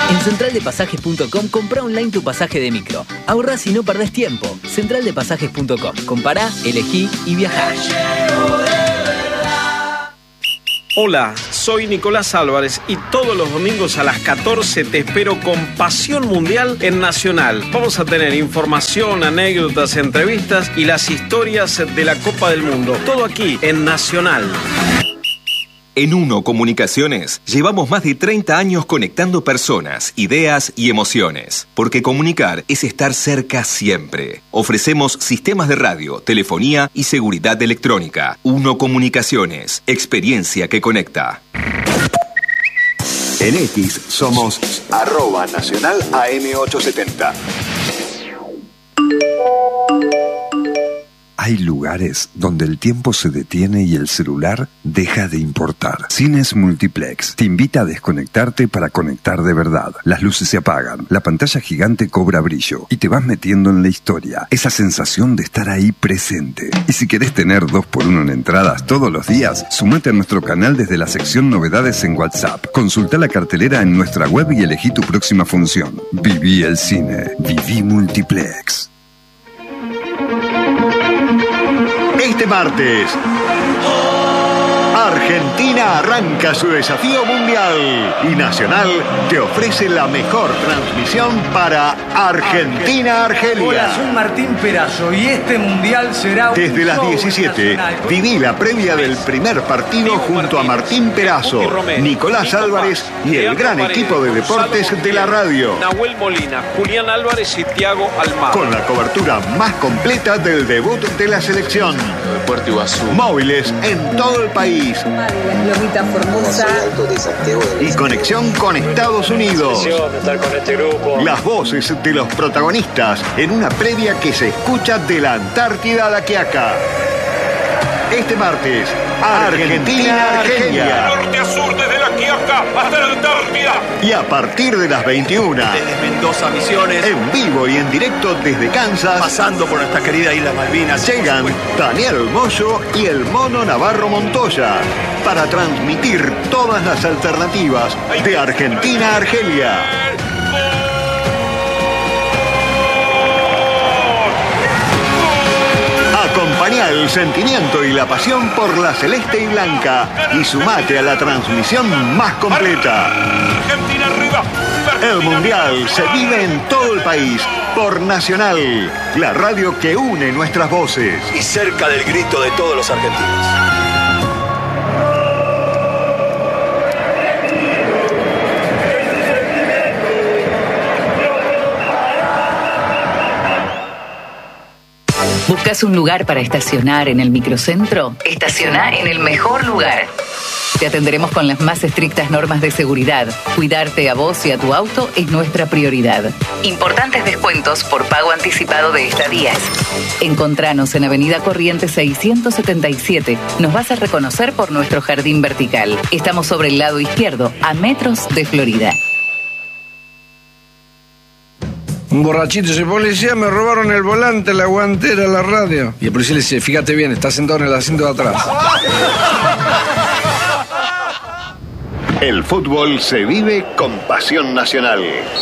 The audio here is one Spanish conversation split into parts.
En centraldepasajes.com comprá online tu pasaje de micro. Ahorrás y no perdés tiempo. Centraldepasajes.com. Compará, elegí y viajá. Hola, soy Nicolás Álvarez y todos los domingos a las 14 te espero con Pasión Mundial en Nacional. Vamos a tener información, anécdotas, entrevistas y las historias de la Copa del Mundo. Todo aquí en Nacional. En Uno Comunicaciones llevamos más de 30 años conectando personas, ideas y emociones. Porque comunicar es estar cerca siempre. Ofrecemos sistemas de radio, telefonía y seguridad electrónica. Uno Comunicaciones, experiencia que conecta. En X somos @Nacional AM870. Hay lugares donde el tiempo se detiene y el celular deja de importar. Cines Multiplex te invita a desconectarte para conectar de verdad. Las luces se apagan, la pantalla gigante cobra brillo y te vas metiendo en la historia. Esa sensación de estar ahí presente. Y si querés tener 2x1 en entradas todos los días, sumate a nuestro canal desde la sección Novedades en WhatsApp. Consulta la cartelera en nuestra web y elegí tu próxima función. Viví el cine. Viví Multiplex. Este martes, Argentina arranca su desafío mundial y Nacional te ofrece la mejor transmisión para Argentina-Argelia. Hola, soy Martín Perazo y este mundial será desde las 17. Viví la previa del primer partido junto a Martín Perazo, Nicolás Álvarez y el gran equipo de deportes de la radio. Nahuel Molina, Julián Álvarez y Thiago Almada. Con la cobertura más completa del debut de la selección. Puerto Iguazú. Móviles en todo el país. Lomita Formosa. Y conexión con Estados Unidos. Las voces de los protagonistas en una previa que se escucha de la Antártida a la Quiaca. Este martes, Argentina-Argelia. Norte a sur, desde la Quiaca hasta la Antártida. Y a partir de las 21. Desde Mendoza, Misiones. En vivo y en directo desde Kansas. Pasando por nuestra querida isla Malvinas. Llegan Daniel Moyo y el Mono Navarro Montoya. Para transmitir todas las alternativas de Argentina-Argelia. Acompañá el sentimiento y la pasión por la celeste y blanca y sumate a la transmisión más completa. Argentina arriba. El Mundial se vive en todo el país por Nacional, la radio que une nuestras voces. Y cerca del grito de todos los argentinos. ¿Buscas un lugar para estacionar en el microcentro? Estaciona en el mejor lugar. Te atenderemos con las más estrictas normas de seguridad. Cuidarte a vos y a tu auto es nuestra prioridad. Importantes descuentos por pago anticipado de estadías. Encontranos en Avenida Corrientes 677. Nos vas a reconocer por nuestro jardín vertical. Estamos sobre el lado izquierdo, a metros de Florida. Un borrachito dice: policía, me robaron el volante, la guantera, la radio. Y el policía le dice: fíjate bien, está sentado en el asiento de atrás. El fútbol se vive con pasión nacional.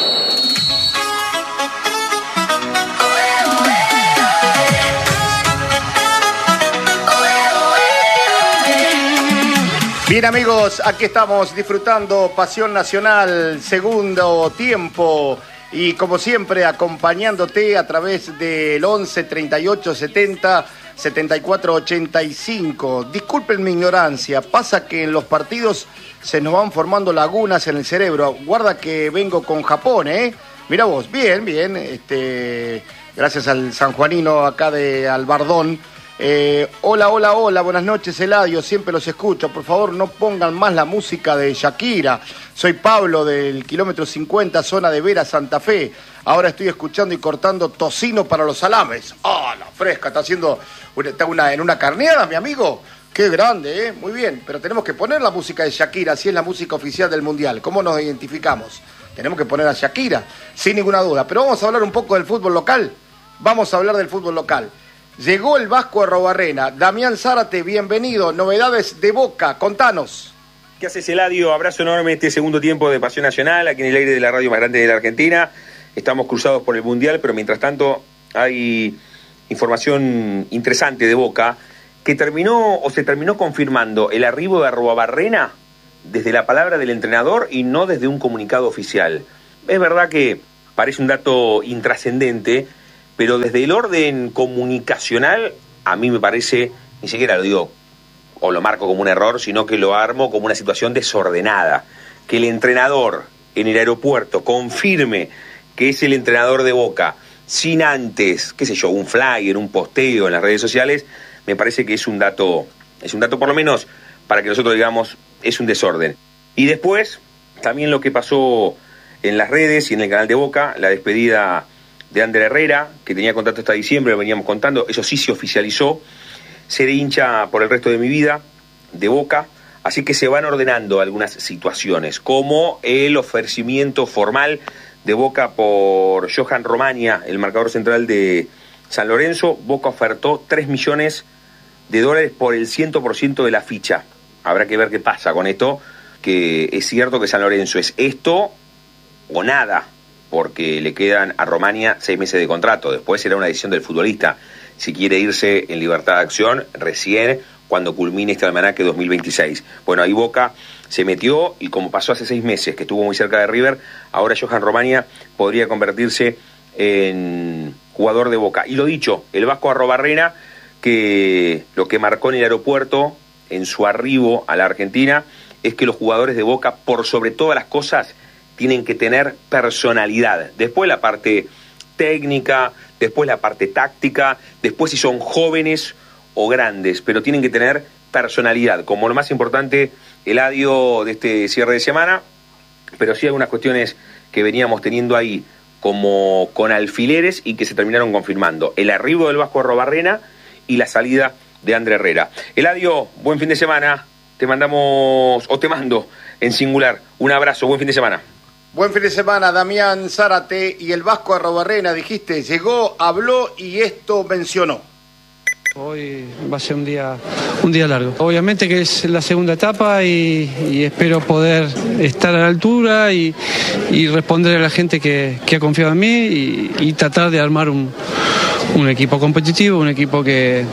Bien, amigos, aquí estamos disfrutando Pasión Nacional, segundo tiempo. Y como siempre, acompañándote a través del 11 38 70 74 85. Disculpen mi ignorancia, pasa que en los partidos se nos van formando lagunas en el cerebro. Guarda que vengo con Japón, ¿eh? Mira vos, bien, gracias al sanjuanino acá de Albardón. Hola, buenas noches, Eladio, siempre los escucho. Por favor, no pongan más la música de Shakira. Soy Pablo del kilómetro 50, zona de Vera, Santa Fe. Ahora estoy escuchando y cortando tocino para los salames. La fresca, está haciendo en una carneada, mi amigo. Qué grande, muy bien. Pero tenemos que poner la música de Shakira, así es la música oficial del Mundial. ¿Cómo nos identificamos? Tenemos que poner a Shakira, sin ninguna duda. Pero vamos a hablar un poco del fútbol local. Llegó el Vasco Arrobarrena. Damián Zárate, bienvenido. Novedades de Boca, contanos. ¿Qué haces, Eladio? Abrazo enorme este segundo tiempo de Pasión Nacional, aquí en el aire de la radio más grande de la Argentina. Estamos cruzados por el Mundial, pero mientras tanto hay información interesante de Boca, que se terminó confirmando el arribo de Arruabarrena desde la palabra del entrenador y no desde un comunicado oficial. Es verdad que parece un dato intrascendente, pero desde el orden comunicacional a mí me parece, ni siquiera lo digo o lo marco como un error, sino que lo armo como una situación desordenada. Que el entrenador en el aeropuerto confirme que es el entrenador de Boca sin antes, qué sé yo, un flyer, un posteo en las redes sociales, me parece que es un dato por lo menos para que nosotros digamos es un desorden. Y después también lo que pasó en las redes y en el canal de Boca, la despedida de Ander Herrera, que tenía contrato hasta diciembre, lo veníamos contando, eso sí se oficializó. Seré hincha por el resto de mi vida de Boca, así que se van ordenando algunas situaciones, como el ofrecimiento formal de Boca por Johan Romagna, el marcador central de San Lorenzo. Boca ofertó $3 millones por el 100% de la ficha. Habrá que ver qué pasa con esto, que es cierto que San Lorenzo es esto o nada, porque le quedan a Romagna 6 meses de contrato. Después será una decisión del futbolista si quiere irse en libertad de acción recién cuando culmine este almanaque 2026. Bueno, ahí Boca se metió y como pasó hace 6 meses que estuvo muy cerca de River, ahora Johan Romagna podría convertirse en jugador de Boca. Y lo dicho, el Vasco Arruabarrena, que lo que marcó en el aeropuerto en su arribo a la Argentina es que los jugadores de Boca, por sobre todas las cosas, tienen que tener personalidad. Después la parte técnica, después la parte táctica, después si son jóvenes o grandes, pero tienen que tener personalidad, como lo más importante, Eladio, de este cierre de semana, pero sí algunas cuestiones que veníamos teniendo ahí como con alfileres y que se terminaron confirmando. El arribo del Vasco Arruabarrena y la salida de Ander Herrera. Eladio, buen fin de semana, te mando en singular un abrazo, buen fin de semana. Buen fin de semana, Damián Zárate. Y el Vasco Arruabarrena, dijiste, llegó, habló y esto mencionó. Hoy va a ser un día largo. Obviamente que es la segunda etapa y espero poder estar a la altura y responder a la gente que ha confiado en mí y tratar de armar un equipo competitivo, un equipo que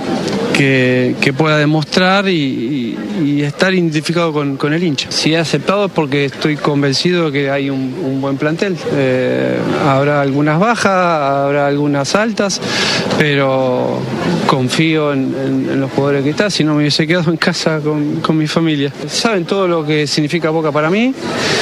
pueda demostrar y estar identificado con el hincha. Si he aceptado es porque estoy convencido de que hay un buen plantel. Habrá algunas bajas, habrá algunas altas, pero confío en los jugadores que están. Si no me hubiese quedado en casa con mi familia. Saben todo lo que significa Boca para mí.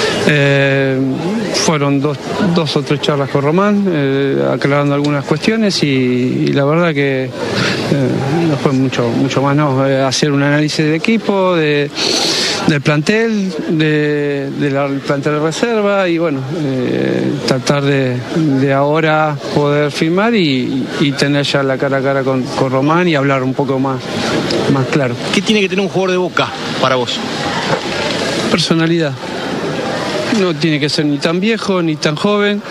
Fueron dos o tres charlas con Román, aclarando algunas cuestiones y la verdad que no fue mucho más, ¿no? Hacer un análisis de equipo, del plantel, del plantel de reserva y bueno, tratar de ahora poder firmar y tener ya la cara a cara con Román y hablar un poco más claro. ¿Qué tiene que tener un jugador de Boca para vos? Personalidad. No tiene que ser ni tan viejo, ni tan joven,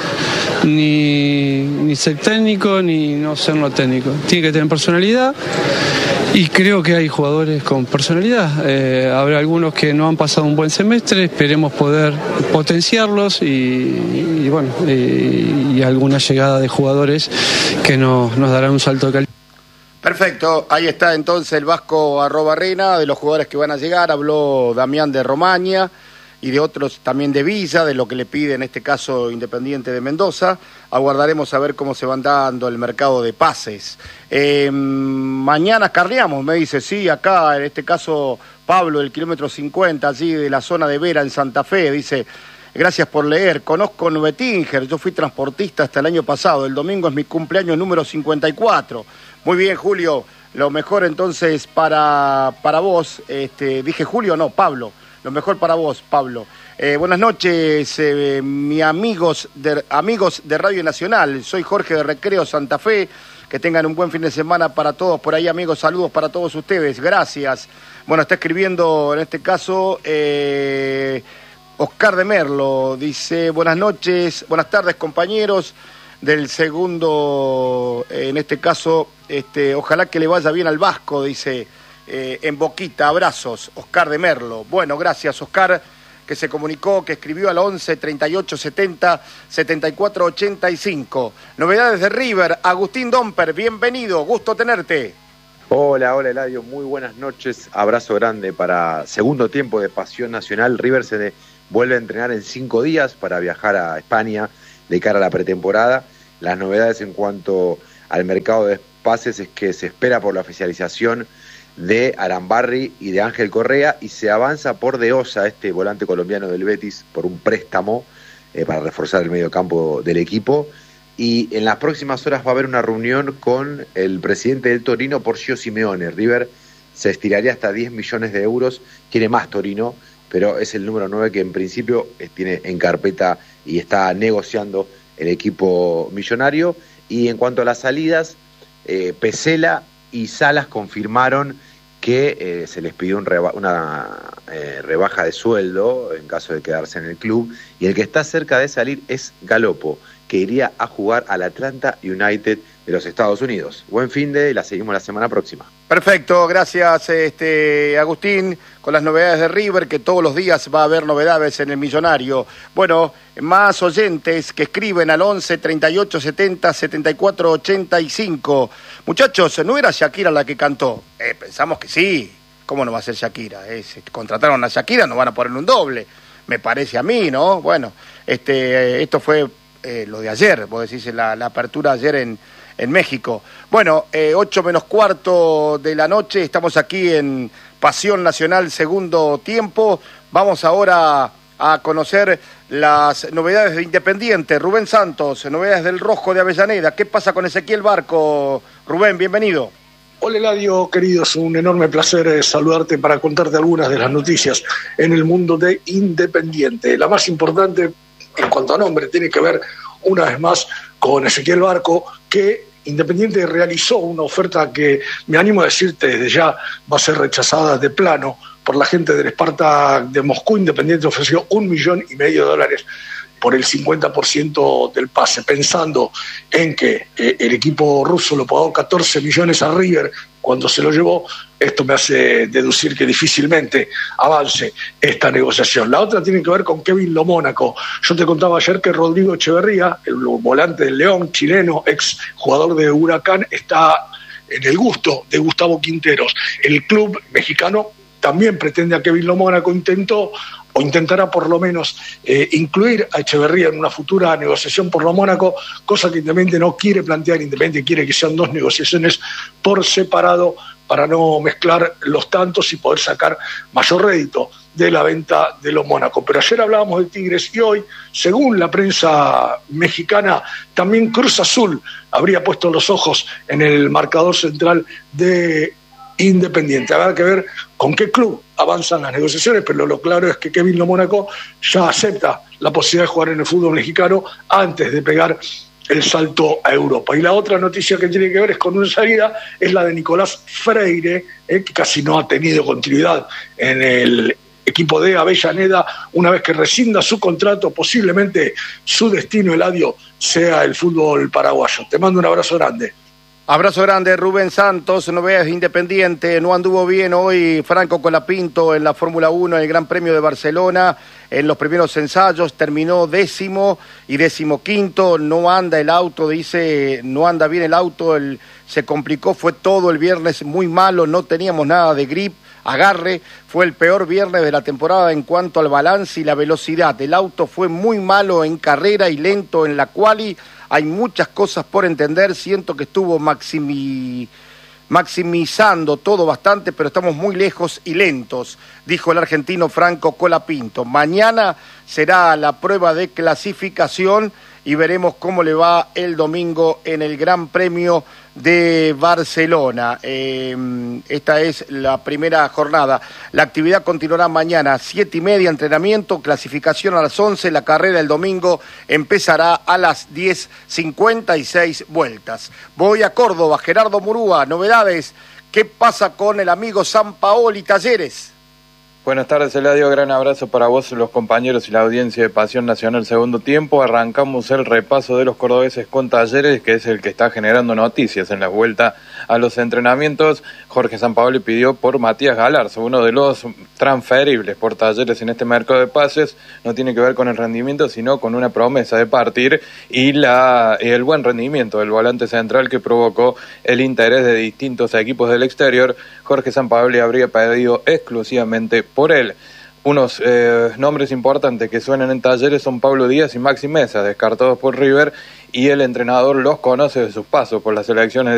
ni ser técnico, ni no ser no técnico. Tiene que tener personalidad y creo que hay jugadores con personalidad. Habrá algunos que no han pasado un buen semestre, esperemos poder potenciarlos y bueno, y alguna llegada de jugadores que nos darán un salto de calidad. Perfecto, ahí está entonces el Vasco Arruabarrena, de los jugadores que van a llegar, habló Damián de Romagna y de otros también de Villa, de lo que le pide en este caso Independiente de Mendoza. Aguardaremos a ver cómo se van dando el mercado de pases. Mañana carreamos, me dice, sí, acá en este caso Pablo del kilómetro 50, allí de la zona de Vera en Santa Fe, dice, gracias por leer, conozco Nubetinger, yo fui transportista hasta el año pasado, el domingo es mi cumpleaños número 54. Muy bien, Julio, lo mejor entonces para vos, dije Julio, no, Pablo. Lo mejor para vos, Pablo. Buenas noches, mis amigos de Radio Nacional. Soy Jorge de Recreo Santa Fe. Que tengan un buen fin de semana para todos. Por ahí, amigos, saludos para todos ustedes. Gracias. Bueno, está escribiendo en este caso Oscar de Merlo. Dice, buenas noches, buenas tardes, compañeros del segundo, en este caso, ojalá que le vaya bien al Vasco, dice en Boquita. Abrazos, Oscar de Merlo. Bueno, gracias, Oscar, que se comunicó, que escribió al 11 38 70 74 85. Novedades de River, Agustín Domper, bienvenido, gusto tenerte. Hola Eladio, muy buenas noches, abrazo grande para segundo tiempo de Pasión Nacional. River se vuelve a entrenar en 5 días para viajar a España de cara a la pretemporada. Las novedades en cuanto al mercado de pases es que se espera por la oficialización de Arambarri y de Ángel Correa, y se avanza por De Osa, este volante colombiano del Betis, por un préstamo para reforzar el medio campo del equipo. Y en las próximas horas va a haber una reunión con el presidente del Torino, Porcio Simeone. River se estiraría hasta 10 millones de euros, quiere más Torino, pero es el número 9 que en principio tiene en carpeta y está negociando el equipo millonario. Y en cuanto a las salidas, Pesela y Salas confirmaron que se les pidió una rebaja de sueldo en caso de quedarse en el club, y el que está cerca de salir es Galopo, que iría a jugar al Atlanta United de los Estados Unidos. Buen fin de, y la seguimos la semana próxima. Perfecto, gracias Agustín, con las novedades de River, que todos los días va a haber novedades en el Millonario. Bueno, más oyentes que escriben al 11 38 70 74 85. Muchachos, ¿no era Shakira la que cantó? Pensamos que sí. ¿Cómo no va a ser Shakira? Si contrataron a Shakira, no van a ponerle un doble. Me parece a mí, ¿no? Bueno, esto fue lo de ayer, vos decís, la apertura ayer en México. Bueno, 8 menos cuarto de la noche, estamos aquí en Pasión Nacional, segundo tiempo. Vamos ahora a conocer las novedades de Independiente. Rubén Santos, novedades del Rojo de Avellaneda. ¿Qué pasa con Ezequiel Barco? Rubén, bienvenido. Hola Eladio, querido, es un enorme placer saludarte para contarte algunas de las noticias en el mundo de Independiente. La más importante en cuanto a nombre tiene que ver una vez más con Ezequiel Barco, que Independiente realizó una oferta que, me animo a decirte desde ya, va a ser rechazada de plano por la gente del Spartak de Moscú. Independiente ofreció $1,5 millones por el 50% del pase, pensando en que el equipo ruso lo pagó 14 millones a River cuando se lo llevó. Esto me hace deducir que difícilmente avance esta negociación. La otra tiene que ver con Kevin Lo Mónaco. Yo te contaba ayer que Rodrigo Echeverría, el volante del León, chileno, ex jugador de Huracán, está en el gusto de Gustavo Quinteros. El club mexicano también pretende a Kevin Lo Mónaco, intentará por lo menos incluir a Echeverría en una futura negociación por Lo Mónaco, cosa que Independiente no quiere plantear. Independiente quiere que sean 2 negociaciones por separado para no mezclar los tantos y poder sacar mayor rédito de la venta de Lo Mónaco. Pero ayer hablábamos de Tigres y hoy, según la prensa mexicana, también Cruz Azul habría puesto los ojos en el marcador central de Independiente. Habrá que ver con qué club avanzan las negociaciones, pero lo claro es que Kevin Lo Mónaco ya acepta la posibilidad de jugar en el fútbol mexicano antes de pegar el salto a Europa. Y la otra noticia que tiene que ver es con una salida, es la de Nicolás Freire, que casi no ha tenido continuidad en el equipo de Avellaneda. Una vez que rescinda su contrato, posiblemente su destino, Eladio, sea el fútbol paraguayo. Te mando un abrazo grande. Abrazo grande, Rubén Santos. Novedades de Independiente. No anduvo bien hoy Franco Colapinto en la Fórmula 1, en el Gran Premio de Barcelona. En los primeros ensayos terminó 10º y 15º. No anda el auto, dice, no anda bien el auto. Se complicó, fue todo el viernes muy malo. No teníamos nada de grip, agarre. Fue el peor viernes de la temporada en cuanto al balance y la velocidad. El auto fue muy malo en carrera y lento en la quali. Hay muchas cosas por entender, siento que estuvo maximizando todo bastante, pero estamos muy lejos y lentos, dijo el argentino Franco Colapinto. Mañana será la prueba de clasificación y veremos cómo le va el domingo en el Gran Premio de Barcelona. Esta es la primera jornada. La actividad continuará mañana, 7:30, entrenamiento, clasificación a las 11, la carrera el domingo empezará a las 10:56 vueltas. Voy a Córdoba, Gerardo Murúa, novedades. ¿Qué pasa con el amigo Sampaoli Talleres? Buenas tardes, Eladio. Gran abrazo para vos, los compañeros y la audiencia de Pasión Nacional. Segundo tiempo, arrancamos el repaso de los cordobeses con Talleres, que es el que está generando noticias en la vuelta a los entrenamientos. Jorge Sampaoli pidió por Matías Galarza, uno de los transferibles por Talleres en este mercado de pases. No tiene que ver con el rendimiento, sino con una promesa de partir y el buen rendimiento del volante central que provocó el interés de distintos equipos del exterior. Jorge Sampaoli habría pedido exclusivamente por él. Unos nombres importantes que suenan en Talleres son Pablo Díaz y Maxi Mesa, descartados por River, y el entrenador los conoce de sus pasos por las selecciones